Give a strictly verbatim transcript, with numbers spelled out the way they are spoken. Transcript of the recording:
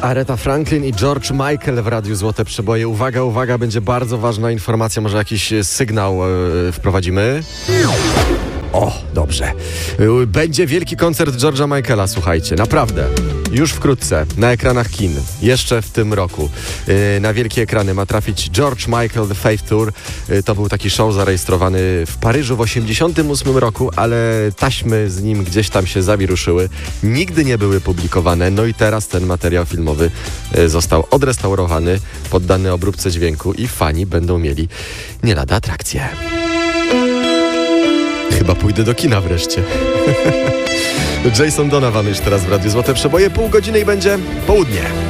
Aretha Franklin i George Michael w Radiu Złote Przeboje. Uwaga, uwaga, będzie bardzo ważna informacja, może jakiś sygnał yy, wprowadzimy. O, dobrze. Yy, będzie wielki koncert George'a Michaela, słuchajcie, naprawdę. Już wkrótce, na ekranach kin, jeszcze w tym roku. Yy, na wielkie ekrany ma trafić George Michael The Faith Tour. Yy, to był taki show zarejestrowany w Paryżu w osiemdziesiątym ósmym roku, ale taśmy z nim gdzieś tam się zawiruszyły. Nigdy nie były publikowane, no i teraz ten materiał filmowy yy, został odrestaurowany, poddany obróbce dźwięku i fani będą mieli nie lada atrakcję. Chyba pójdę do kina wreszcie. Jason Donovan już teraz w Radiu Złote Przeboje. Pół godziny i będzie południe.